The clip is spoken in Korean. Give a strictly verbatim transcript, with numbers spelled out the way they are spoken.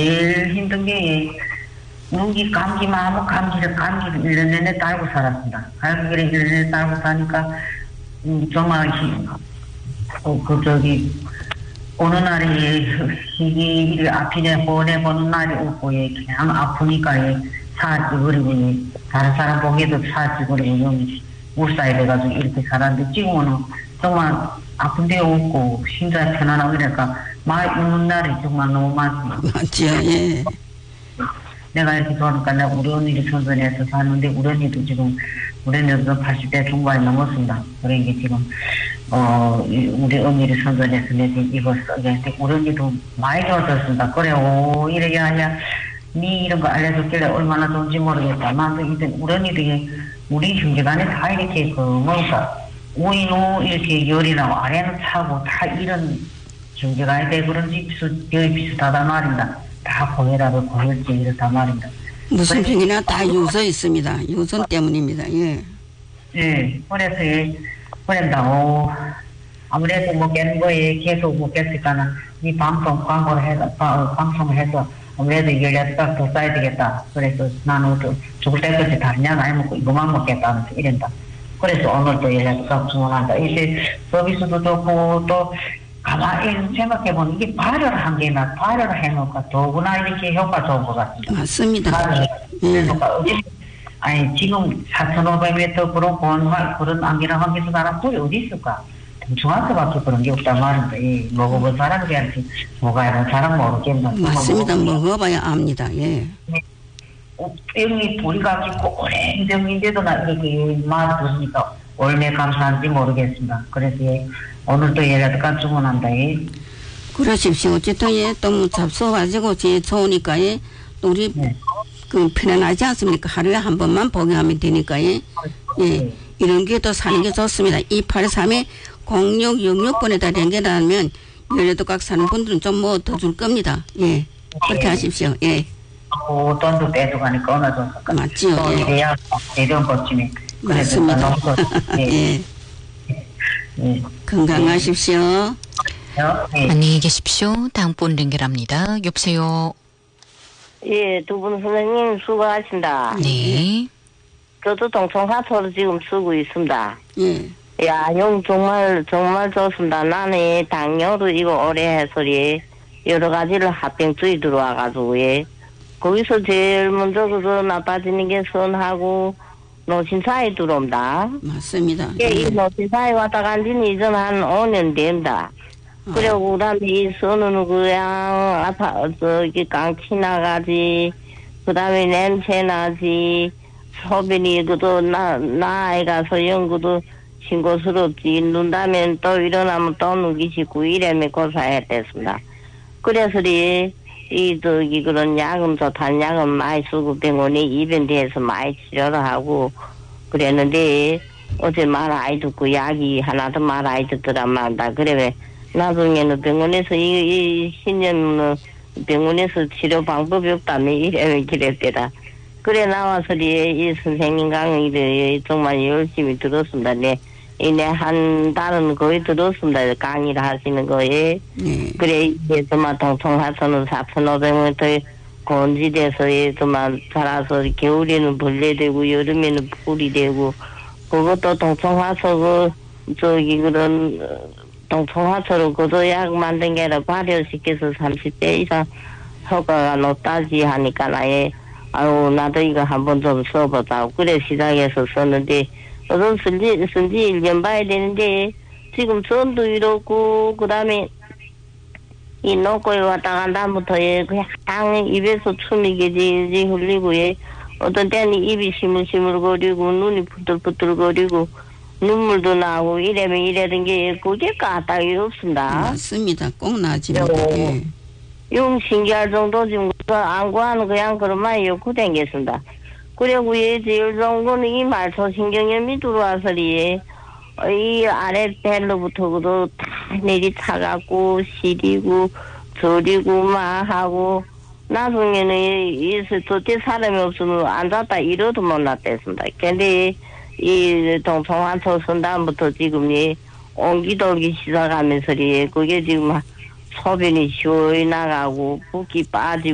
제일 힘든 게 무기 감기만 하면 감기를 감기를 일 년 내내 딸고 살았습니다. 감기를 일 년 내내 딸고 사니까 음, 정말 히, 어, 그 저기 어느 날이 희귀를 앞이네 보내보는 날이 없고 예, 그냥 아프니까 예, 사지그리고 예, 다른 사람 보기에도 사지그리고 좀 울사야 돼가지고 이렇게 살았는데 지금은 정말 아픈 데 없고 심장이 편안하고 이러니까 많이 우는 날이 정말 너무 많습니다. 맞죠. 예. 내가 이렇게 좋아하니까 내가 우리 언니를 선전해서 사는데 우리 언니도 지금 우리 언니도 팔십 대 중반이 넘었습니다. 그러니까 지금 어 우리 언니를 선전해서 내가 이거 쓰게 우리 언니도 많이 좋아졌습니다. 그래 오 이렇게 하냐 니 이런 거 알려줬길래 얼마나 좋은지 모르겠다. 나도 이제 우리 언니들이 우리 형제간에 다 이렇게 그 뭔가 오이노 이렇게 열이 나고 아래는 차고 다 이런 형제간에 돼 그런지 비슷, 거의 비슷하단 말입니다. 다 고혈압을 고혈증 이렇다 말입니다. 무슨 병이나 다 유서 있습니다. 유선 때문입니다. 예. 예. 그래서 예. 그런다고 아무래도 못 깨는 거에 계속 못 깼을까는 이 방송 광고를 해서 방송을 해서 아무래도 열여덟 더 써야 되겠다. 그래서 나는 또 죽을 때까지 다른 약 안 먹고 이거만 먹겠다면서 이런다. 그래서 오늘도 열여덟 주문한다. 이제 서비스도 좋고 또 가만히 생각해보면 이게 발효를 한 개나 발효를 해놓을까 더구나 이렇게 효과 좋은 것 같습니다. 맞습니다. 발효를 해놓을까 어디 아니 지금 사천오백 미터 그런 고온화 그런 안기랑 환기수 나랑 꿀이 어디 있을까? 중학교밖에 그런 게 없단 말인데 예, 먹어본 사람이 알지 먹어야 하는 사람 모르겠나. 맞습니다. 먹어봐야 압니다. 예. 병이 우리가 오랜 병인데도 나 이렇게 맛 보니까 얼마나 감사한지 모르겠습니다. 그래서 예, 오늘도 예라든가 주문한다. 예. 그러십시오. 어쨌든 예, 너무 잡숴가지고 제 좋으니까 예, 또 우리 네. 그 편안하지 않습니까? 하루에 한 번만 복용하면 되니까 예, 예. 이런 게 더 사는 게 좋습니다. 이팔삼에 공육육육 번에다 연결하면 열여덟 각 사는 분들은 좀 뭐 더 줄 겁니다. 예, 그렇게 예. 하십시오. 예. 어, 돈도 떼줘가니까 어느 정도. 맞지요. 돈이 돼야 대전 버티네. 맞습니다. 예. 예. 건강하십시오. 예. 안녕히 계십시오. 다음 분 연결합니다. 여보세요. 예, 두 분 선생님 수고하신다. 네. 저도 동청사초를 지금 쓰고 있습니다. 예. 야, 용 정말 정말 좋습니다. 나는 당뇨도 이거 오래 해서리 여러 가지를 합병증이 들어와가지고 예. 거기서 제일 먼저 그거 나빠지는 게 선하고 노신사에 들어온다. 맞습니다. 예, 이 노신사에 왔다 간 지는 이전 한 오 년 된다. 어. 그리고 그다음에 이 선은 그냥 아파 저기 강치 나가지, 그다음에 냄새 나지, 소변이 그도 나 나아이가 소연구도 신고스럽지. 눈다면 또 일어나면 또 누기시고 이래면 고사했댔습니다. 그래서리 이 저기 그런 약은 좋다는 약은 많이 쓰고 병원에 입원돼서 많이 치료를 하고 그랬는데 어제 말 아이 듣고 약이 하나도 말 아이 듣더란 말다. 그래 나중에는 병원에서 이, 이 신념은 병원에서 치료 방법이 없다며 이래면 그랬대다. 그래 나와서리 이 선생님 강의를 정말 열심히 들었습니다. 네. 이내 한 달은 거의 들었습니다. 강의를 하시는 거에. 네. 그래, 이제 정말 동청하서는 사천오백 미터 곤지대서 정말 자라서 겨울에는 벌레 되고 여름에는 풀이 되고 그것도 동청화서 그, 저기 그런 동청화서로 그도 약 만든 게 아니라 발효시켜서 삼십 배 이상 효과가 높다지 하니까 나의 아유, 나도 이거 한번 좀 써보자고. 그래 시작해서 썼는데 우선 쓴지, 쓴지 일 년 봐야 되는데, 지금 전도 이렇고, 그 다음에, 이 노고에 왔다 간다부터, 예, 그냥 입에서 춤이 게지 흘리고, 예, 어떤 때는 입이 시물시물거리고, 눈이 부들부들거리고, 눈물도 나고, 이래면 이래는 게, 그게 까딱이 없습니다. 맞습니다. 꼭 나지. 예. 용 신기할 정도 지금, 안 구하는 그냥 그런 말이 욕구 댕겼습니다. 그리고 예, 제일 좋은 거는 이 말초신경염이 들어와서리, 이 아래 벨로부터 그도 다 내리 차갖고, 시리고, 저리고, 막 하고, 나중에는 이, 저때 사람이 없으면 앉았다 이러도 못 놨댔습니다. 근데 이 동청환초 쓴 다음부터 지금 이 옹기 돌기 시작하면서리, 그게 지금 소변이 시원히 나가고, 붓기 빠지고,